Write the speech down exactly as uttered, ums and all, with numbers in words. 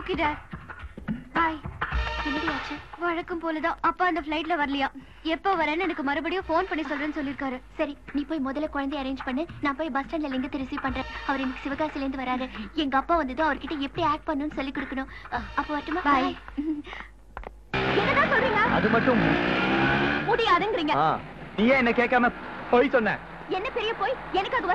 Okay dot. பாய். என்னடியாச்சு? வழக்கம் போலதான். அப்பா அந்த ஃளைட்ல வரலையா? எப்போ வரேன்னு எனக்கு மறுபடியும் ஃபோன் பண்ணி சொல்றேன்னு சொல்லிருக்காரு. சரி, நீ போய் முதல்ல குழந்தைய அரேஞ்ச் பண்ணு. நான் போய் பஸ் ஸ்டாண்ட்ல லிங்கத்தை ரிசீவ் பண்றேன். அவர் இன்னைக்கு சிவகாசில இருந்து வராரு. எங்க அப்பா வந்ததும் அவர்கிட்ட எப்படி ஆக்ட் பண்ணணும்னு சொல்லி கொடுக்கணும். அப்போ வரட்டுமா? பாய். என்னதான் சொல்றீங்க? அது மட்டும் முடியாதுங்கறீங்க. நீ ஏன் என்ன கேட்காம போய் சொன்ன? என்ன பெரிய போய் எனக்கு அது